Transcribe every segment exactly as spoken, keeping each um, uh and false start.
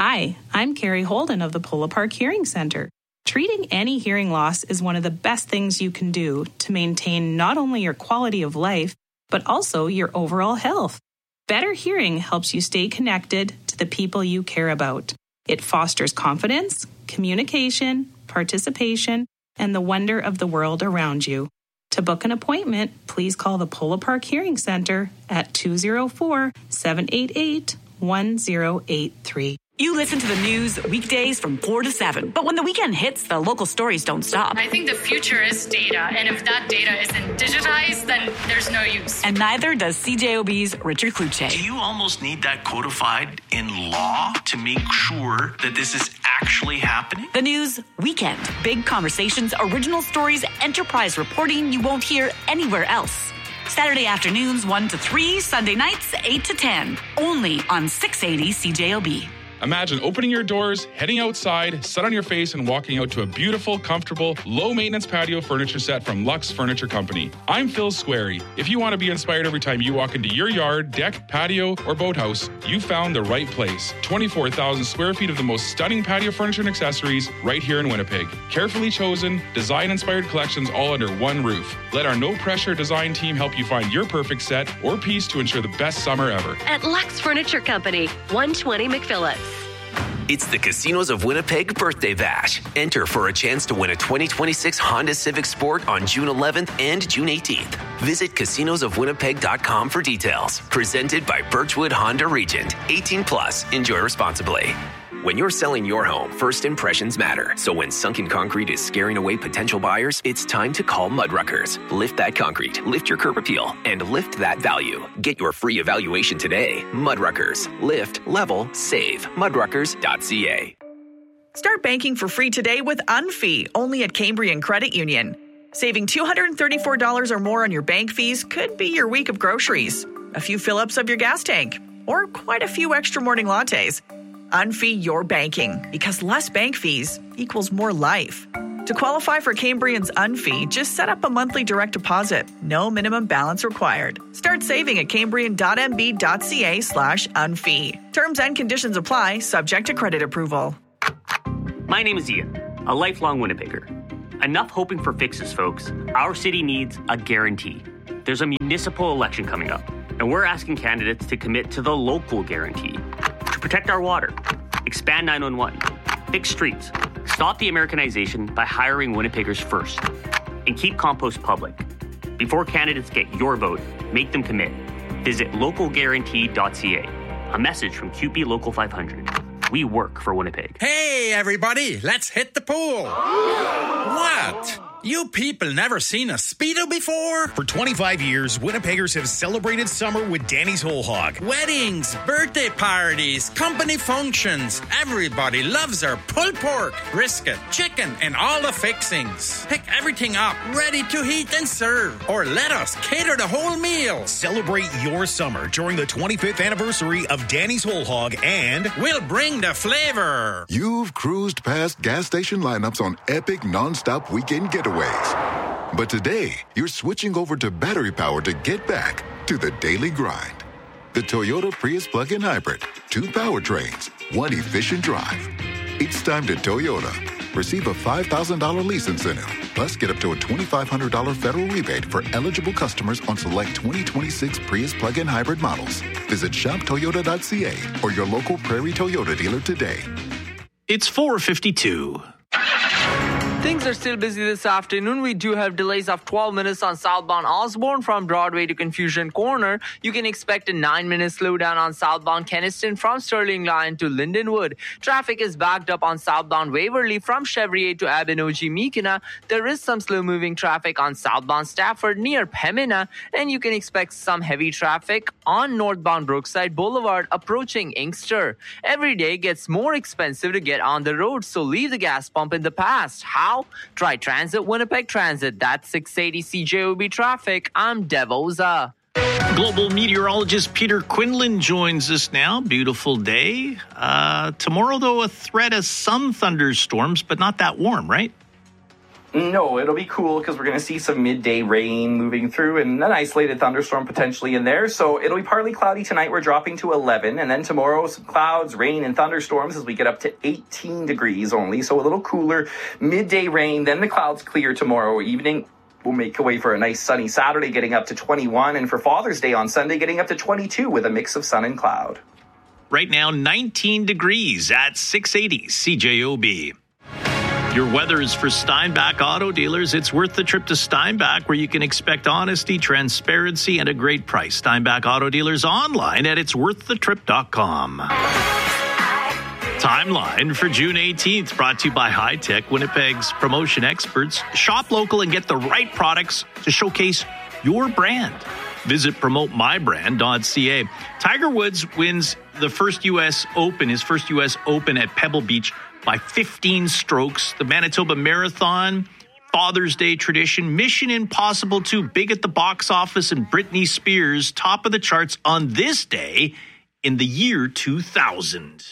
Hi, I'm Carrie Holden of the Polo Park Hearing Center. Treating any hearing loss is one of the best things you can do to maintain not only your quality of life, but also your overall health. Better hearing helps you stay connected to the people you care about. It fosters confidence, communication, participation, and the wonder of the world around you. To book an appointment, please call the Polo Park Hearing Center at two oh four, seven eight eight, one oh eight three. You listen to the news weekdays from four to seven, but when the weekend hits, the local stories don't stop. I think the future is data, and if that data isn't digitized, then there's no use. And neither does C J O B's Richard Kluche. Do you almost need that codified in law to make sure that this is actually happening? The news weekend. Big conversations, original stories, enterprise reporting you won't hear anywhere else. Saturday afternoons one to three, Sunday nights eight to ten. Only on six eighty C J O B. Imagine opening your doors, heading outside, set on your face, and walking out to a beautiful, comfortable, low-maintenance patio furniture set from Lux Furniture Company. I'm Phil Squarey. If you want to be inspired every time you walk into your yard, deck, patio, or boathouse, you found the right place. twenty-four thousand square feet of the most stunning patio furniture and accessories right here in Winnipeg. Carefully chosen, design-inspired collections all under one roof. Let our no-pressure design team help you find your perfect set or piece to ensure the best summer ever. At Lux Furniture Company, one twenty McPhillips. It's the Casinos of Winnipeg Birthday Bash. Enter for a chance to win a twenty twenty-six Honda Civic Sport on June eleventh and June eighteenth. Visit casinos of winnipeg dot com for details. Presented by Birchwood Honda Regent. eighteen plus. Enjoy responsibly. When you're selling your home, first impressions matter. So when sunken concrete is scaring away potential buyers, it's time to call Mudruckers. Lift that concrete, lift your curb appeal, and lift that value. Get your free evaluation today. Mudruckers. Lift, level, save. mudruckers dot c a. Start banking for free today with Unfee, only at Cambrian Credit Union. Saving two hundred thirty-four dollars or more on your bank fees could be your week of groceries, a few fill-ups of your gas tank, or quite a few extra morning lattes. Unfee your banking, because less bank fees equals more life. To qualify for Cambrian's Unfee, just set up a monthly direct deposit. No minimum balance required. Start saving at cambrian dot m b dot c a slash unfee. Terms and conditions apply, subject to credit approval. My name is Ian, a lifelong Winnipegger. Enough hoping for fixes, folks. Our city needs a guarantee. There's a municipal election coming up, and we're asking candidates to commit to the local guarantee. To protect our water, expand nine one one, fix streets, stop the Americanization by hiring Winnipeggers first, and keep compost public. Before candidates get your vote, make them commit. Visit local guarantee dot c a. A message from Q P Local five hundred. We work for Winnipeg. Hey, everybody, let's hit the pool. What? You people never seen a Speedo before? For twenty-five years, Winnipeggers have celebrated summer with Danny's Whole Hog. Weddings, birthday parties, company functions. Everybody loves our pulled pork, brisket, chicken, and all the fixings. Pick everything up, ready to heat and serve. Or let us cater the whole meal. Celebrate your summer during the twenty-fifth anniversary of Danny's Whole Hog, and we'll bring the flavor. You've cruised past gas station lineups on epic non-stop weekend getaways. But today, you're switching over to battery power to get back to the daily grind. The Toyota Prius plug-in hybrid. Two powertrains, one efficient drive. It's time to Toyota. Receive a five thousand dollars lease incentive. Plus, get up to a twenty-five hundred dollars federal rebate for eligible customers on select twenty twenty-six Prius plug-in hybrid models. Visit shop toyota dot c a or your local Prairie Toyota dealer today. It's four fifty-two. Things are still busy this afternoon. We do have delays of twelve minutes on southbound Osborne from Broadway to Confusion Corner. You can expect a nine-minute slowdown on southbound Kenniston from Sterling Line to Lindenwood. Traffic is backed up on southbound Waverly from Chevrier to Abinogi-Meekina. There is some slow-moving traffic on southbound Stafford near Pembina, and you can expect some heavy traffic on northbound Brookside Boulevard approaching Inkster. Every day gets more expensive to get on the road, so leave the gas pump in the past. How? Try Transit Winnipeg Transit. That's six eighty C J O B traffic. I'm Dev Oza. Global meteorologist Peter Quinlan joins us now. Beautiful day. Uh, tomorrow, though, a threat of some thunderstorms, but not that warm, right? No, it'll be cool because we're going to see some midday rain moving through and an isolated thunderstorm potentially in there. So it'll be partly cloudy tonight. We're dropping to eleven. And then tomorrow, some clouds, rain, and thunderstorms as we get up to eighteen degrees only. So a little cooler. Midday rain, then the clouds clear tomorrow evening. We'll make way for a nice sunny Saturday, getting up to twenty-one. And for Father's Day on Sunday, getting up to twenty-two with a mix of sun and cloud. Right now, nineteen degrees at six eighty C J O B. Your weather is for Steinbach Auto Dealers. It's worth the trip to Steinbach, where you can expect honesty, transparency, and a great price. Steinbach Auto Dealers online at its worth the trip dot com. Timeline for June eighteenth, brought to you by High Tech, Winnipeg's promotion experts. Shop local and get the right products to showcase your brand. Visit promote my brand dot c a. Tiger Woods wins the first U S Open, his first U S Open at Pebble Beach by fifteen strokes. The Manitoba Marathon, Father's Day tradition, Mission Impossible two, big at the box office, and Britney Spears top of the charts on this day in the year two thousand.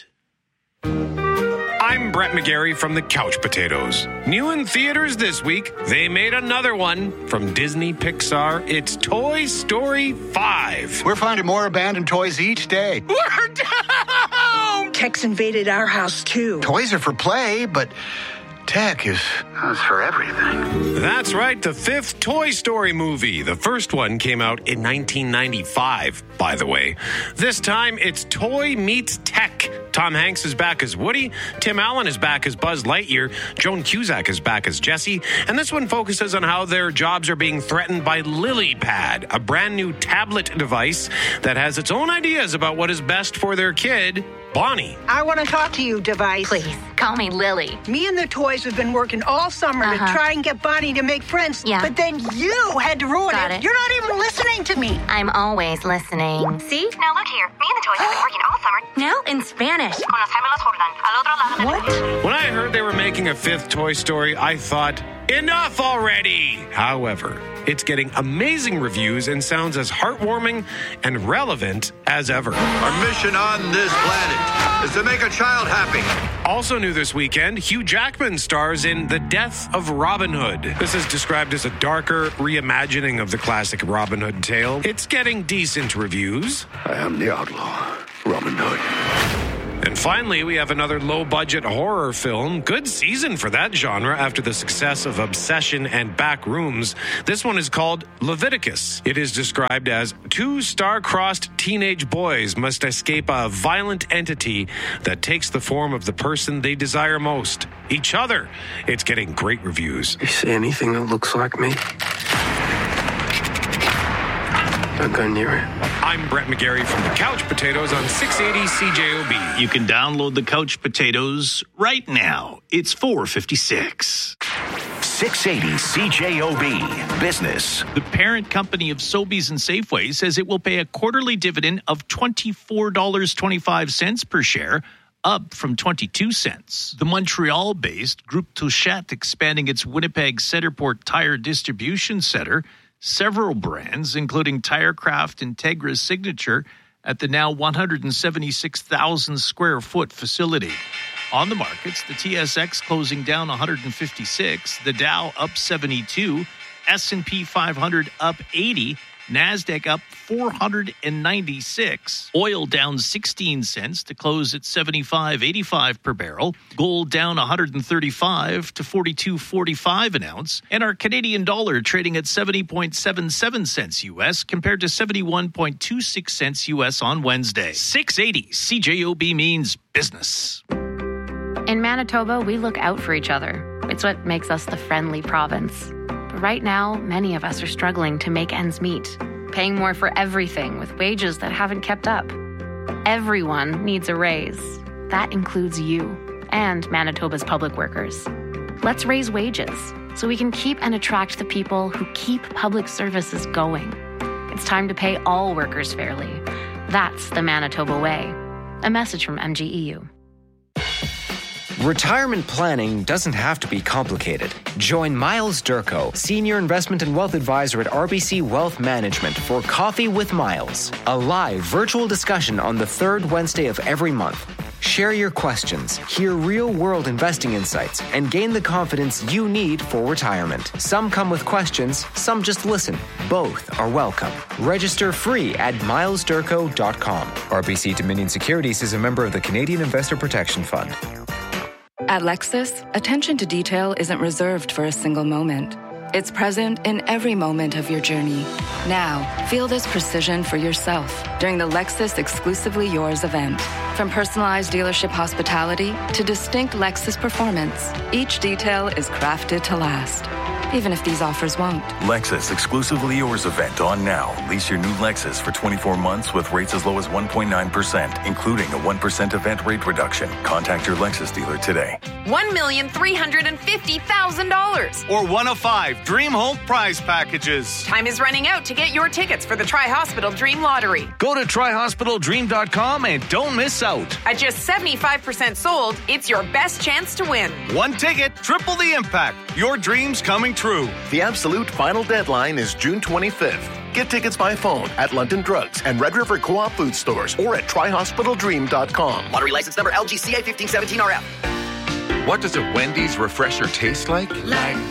I'm Brett McGarry from the Couch Potatoes. New in theaters this week, they made another one from Disney Pixar. It's Toy Story five. We're finding more abandoned toys each day. We're down! Tech's invaded our house, too. Toys are for play, but tech is, is for everything. That's right, the fifth Toy Story movie. The first one came out in nineteen ninety-five, by the way. This time, it's Toy meets Tech. Tom Hanks is back as Woody, Tim Allen is back as Buzz Lightyear, Joan Cusack is back as Jessie, and this one focuses on how their jobs are being threatened by LilyPad, a brand new tablet device that has its own ideas about what is best for their kid, Bonnie. I want to talk to you, device. Please, call me Lily. Me and the toys have been working all summer uh-huh. to try and get Bonnie to make friends, yeah. but then you had to ruin Got it. it. You're not even listening to me. I'm always listening. See? Now look here. Me and the toys have been working all summer. Now in Spanish. What? When I heard they were making a fifth Toy Story, I thought, enough already! However, it's getting amazing reviews and sounds as heartwarming and relevant as ever. Our mission on this planet is to make a child happy. Also new this weekend, Hugh Jackman stars in The Death of Robin Hood. This is described as a darker reimagining of the classic Robin Hood tale. It's getting decent reviews. I am the outlaw, Robin Hood. And finally, we have another low-budget horror film. Good season for that genre after the success of Obsession and Backrooms. This one is called Leviticus. It is described as two star-crossed teenage boys must escape a violent entity that takes the form of the person they desire most, each other. It's getting great reviews. You see anything that looks like me? Don't go near it. I'm Brett McGarry from the Couch Potatoes on six eighty C J O B. You can download the Couch Potatoes right now. It's four fifty-six. six eighty C J O B Business. The parent company of Sobeys and Safeway says it will pay a quarterly dividend of twenty-four dollars and twenty-five cents per share, up from twenty-two cents. The Montreal-based Groupe Touchette expanding its Winnipeg Centerport Tire Distribution Center. Several brands, including Tirecraft and Tegra Signature, at the now one hundred seventy-six thousand square foot facility. On the markets, the T S X closing down one hundred fifty-six, the Dow up seventy-two, S and P five hundred up eighty, NASDAQ up four hundred ninety-six. Oil down sixteen cents to close at seventy-five eighty-five per barrel. Gold down one hundred thirty-five to forty-two forty-five an ounce. And our Canadian dollar trading at seventy point seven seven cents U S compared to seventy-one point two six cents U S on Wednesday. six eighty C J O B means business. In Manitoba, we look out for each other. It's what makes us the friendly province. But right now, many of us are struggling to make ends meet, paying more for everything with wages that haven't kept up. Everyone needs a raise. That includes you and Manitoba's public workers. Let's raise wages so we can keep and attract the people who keep public services going. It's time to pay all workers fairly. That's the Manitoba way. A message from M G E U. Retirement planning doesn't have to be complicated. Join Miles Durko, Senior Investment and Wealth Advisor at R B C Wealth Management for Coffee with Miles, a live virtual discussion on the third Wednesday of every month. Share your questions, hear real-world investing insights, and gain the confidence you need for retirement. Some come with questions, some just listen. Both are welcome. Register free at miles durco dot com. R B C Dominion Securities is a member of the Canadian Investor Protection Fund. At Lexus, attention to detail isn't reserved for a single moment. It's present in every moment of your journey. Now, feel this precision for yourself during the Lexus Exclusively Yours event. From personalized dealership hospitality to distinct Lexus performance, each detail is crafted to last, even if these offers won't. Lexus Exclusively Yours event on now. Lease your new Lexus for twenty-four months with rates as low as one point nine percent, including a one percent event rate reduction. Contact your Lexus dealer today. one million three hundred fifty thousand dollars. Or one of five Dream Home prize packages. Time is running out to get your tickets for the Tri-Hospital Dream Lottery. Go to tri hospital dream dot com and don't miss out. At just seventy-five percent sold, it's your best chance to win. One ticket, triple the impact. Your dreams coming true. The absolute final deadline is June twenty-fifth. Get tickets by phone at London Drugs and Red River Co-op food stores or at tri hospital dream dot com. Lottery license number L G C A fifteen seventeen R F. What does a Wendy's refresher taste like? Like